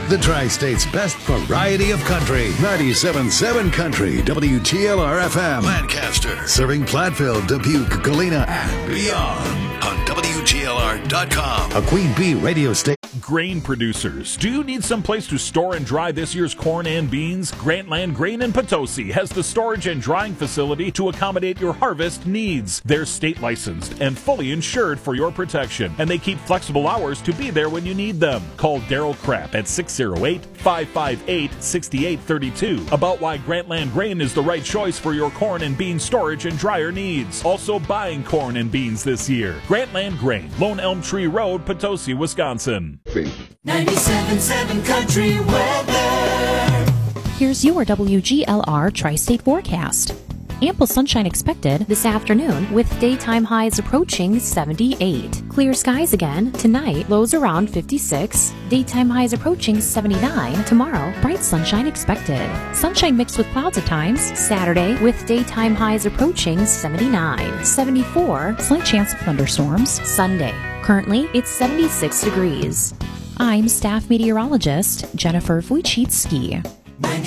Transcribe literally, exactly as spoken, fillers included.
The Tri-State's best variety of country. ninety-seven point seven Country, W G L R F M. Lancaster. Serving Platteville, Dubuque, Galena, and beyond. On W G L R dot com. A Queen Bee radio station. Grain producers, do you need some place to store and dry this year's corn and beans? Grantland Grain in Potosi has the storage and drying facility to accommodate your harvest needs. They're state licensed and fully insured for your protection, and they keep flexible hours to be there when you need them. Call Daryl Krapp at six oh eight, five five eight, six eight three two about why Grantland Grain is the right choice for your corn and bean storage and dryer needs. Also buying corn and beans this year. Grantland Grain, Lone Elm Tree Road, Potosi, Wisconsin. ninety-seven point seven Country Weather. Here's your W G L R Tri-State forecast. Ample sunshine expected this afternoon with daytime highs approaching seventy-eight. Clear skies again tonight, lows around fifty-six. Daytime highs approaching seventy-nine. Tomorrow, bright sunshine expected. Sunshine mixed with clouds at times. Saturday with daytime highs approaching seventy-nine. seventy-four, slight chance of thunderstorms. Sunday, currently it's seventy-six degrees. I'm staff meteorologist Jennifer Wojcicki.